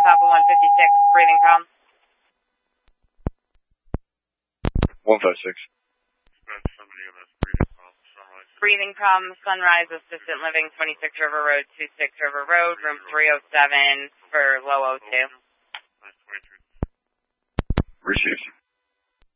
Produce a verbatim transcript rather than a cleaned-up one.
Papa one fifty-six, breathing problem. one five six. Breathing problem, Sunrise Assistant Living, twenty-six River Road, twenty-six River Road, room three oh seven for low O two. Received.